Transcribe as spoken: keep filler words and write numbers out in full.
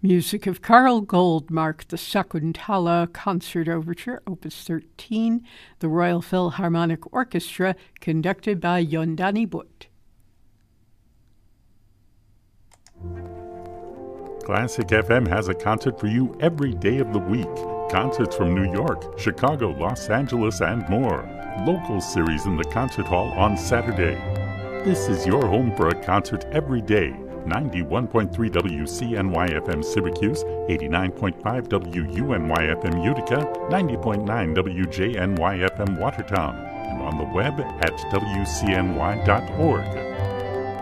Music of Carl Goldmark, the Shakuntala Concert Overture, Opus thirteen, the Royal Philharmonic Orchestra, conducted by Yondani Butt. Classic F M has a concert for you every day of the week. Concerts from New York, Chicago, Los Angeles, and more. Local series in the concert hall on Saturday. This is your home for a concert every day. ninety-one point three W C N Y F M Syracuse, eighty-nine point five W U N Y F M Utica, ninety point nine W J N Y F M Watertown, and on the web at W C N Y dot org.